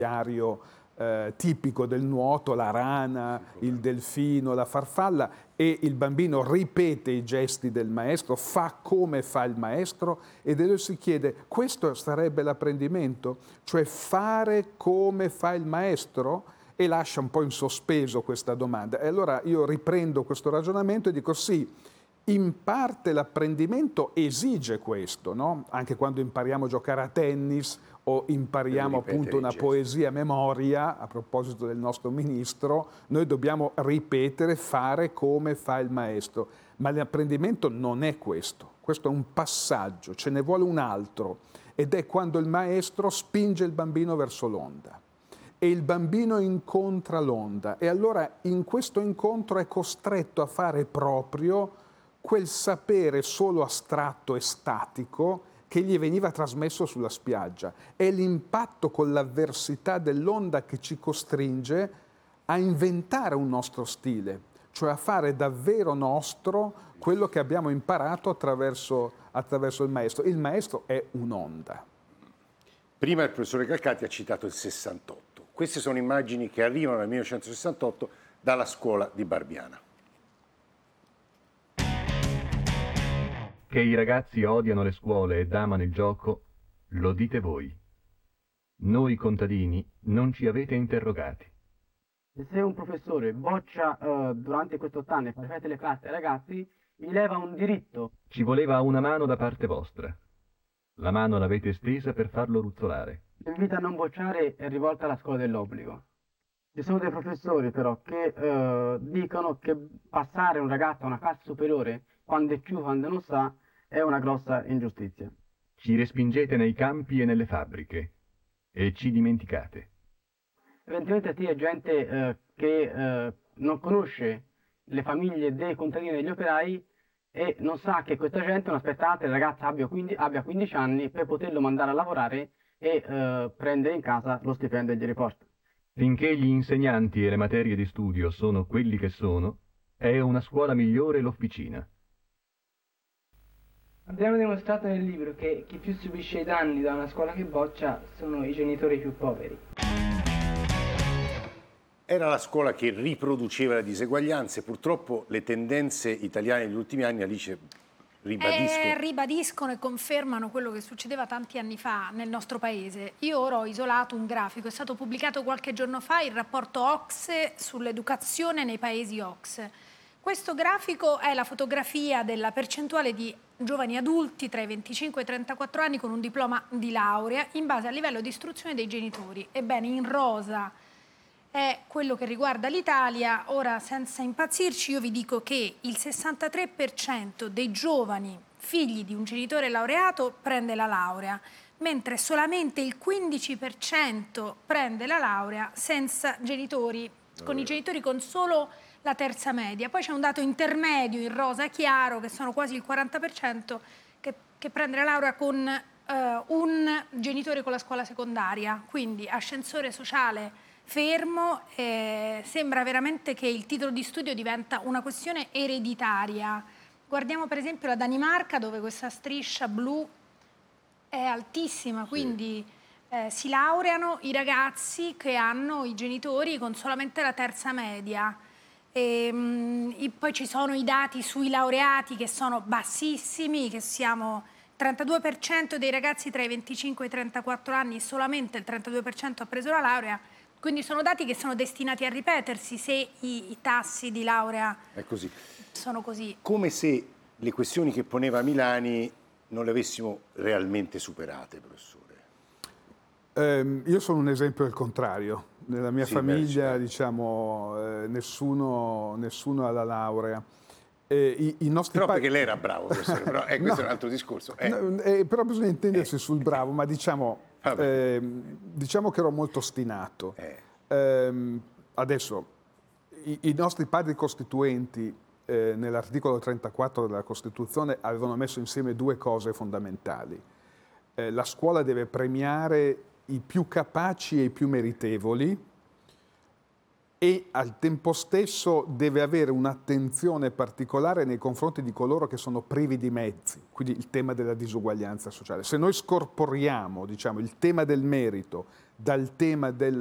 tipico del nuoto, la rana, il delfino, la farfalla, e il bambino ripete i gesti del maestro, fa come fa il maestro, ed lui si chiede: questo sarebbe l'apprendimento? Cioè fare come fa il maestro? E lascia un po' in sospeso questa domanda. E allora io riprendo questo ragionamento e dico: sì, in parte l'apprendimento esige questo, no? Anche quando impariamo a giocare a tennis o impariamo appunto una poesia a memoria, a proposito del nostro ministro, noi dobbiamo ripetere, fare come fa il maestro. Ma l'apprendimento non è questo, questo è un passaggio, ce ne vuole un altro, ed è quando il maestro spinge il bambino verso l'onda e il bambino incontra l'onda, e allora in questo incontro è costretto a fare proprio quel sapere solo astratto e statico che gli veniva trasmesso sulla spiaggia. È l'impatto con l'avversità dell'onda che ci costringe a inventare un nostro stile, cioè a fare davvero nostro quello che abbiamo imparato attraverso il maestro. Il maestro è un'onda. Prima il professore Calcati ha citato il 68. Queste sono immagini che arrivano nel 1968 dalla scuola di Barbiana. Che i ragazzi odiano le scuole ed amano il gioco, lo dite voi. Noi contadini non ci avete interrogati. Se un professore boccia durante questo anno e fa fare le classi ai ragazzi, gli leva un diritto. Ci voleva una mano da parte vostra. La mano l'avete estesa per farlo ruzzolare. L'invito a non bocciare è rivolta alla scuola dell'obbligo. Ci sono dei professori però che dicono che passare un ragazzo a una classe superiore quando è più, quando non sa, è una grossa ingiustizia. Ci respingete nei campi e nelle fabbriche e ci dimenticate. Eventualmente sì, è gente che non conosce le famiglie dei contadini e degli operai e non sa che questa gente non aspetta che il ragazzo abbia 15 anni per poterlo mandare a lavorare e prendere in casa lo stipendio e gli riporta. Finché gli insegnanti e le materie di studio sono quelli che sono, è una scuola migliore l'officina. Abbiamo dimostrato nel libro che chi più subisce i danni da una scuola che boccia sono i genitori più poveri. Era la scuola che riproduceva le diseguaglianze. Purtroppo le tendenze italiane negli ultimi anni, Alice, ribadiscono e confermano quello che succedeva tanti anni fa nel nostro paese. Io ora ho isolato un grafico, è stato pubblicato qualche giorno fa il rapporto OCSE sull'educazione nei paesi OCSE. Questo grafico è la fotografia della percentuale di giovani adulti tra i 25 e i 34 anni con un diploma di laurea in base al livello di istruzione dei genitori. Ebbene, in rosa è quello che riguarda l'Italia. Ora, senza impazzirci, io vi dico che il 63% dei giovani figli di un genitore laureato prende la laurea, mentre solamente il 15% prende la laurea senza genitori, con i genitori con solo la terza media. Poi c'è un dato intermedio in rosa chiaro, che sono quasi il 40%, che prende la laurea con un genitore con la scuola secondaria, quindi ascensore sociale fermo. Sembra veramente che il titolo di studio diventa una questione ereditaria. Guardiamo per esempio la Danimarca, dove questa striscia blu è altissima, quindi si laureano i ragazzi che hanno i genitori con solamente la terza media. Poi ci sono i dati sui laureati che sono bassissimi, che siamo 32% dei ragazzi tra i 25 e i 34 anni, solamente il 32% ha preso la laurea. Quindi sono dati che sono destinati a ripetersi se i tassi di laurea sono così. Come se le questioni che poneva Milani non le avessimo realmente superate, professore. Io sono un esempio del contrario. Nella mia famiglia, diciamo, nessuno ha la laurea. I nostri però perché lei era bravo, professore, però questo è un altro discorso. Però bisogna intendersi sul bravo, ma diciamo che ero molto ostinato. Adesso, i nostri padri costituenti nell'articolo 34 della Costituzione avevano messo insieme due cose fondamentali. La scuola deve premiare i più capaci e i più meritevoli, e al tempo stesso deve avere un'attenzione particolare nei confronti di coloro che sono privi di mezzi, quindi il tema della disuguaglianza sociale. Se noi scorporiamo, diciamo, il tema del merito dal tema del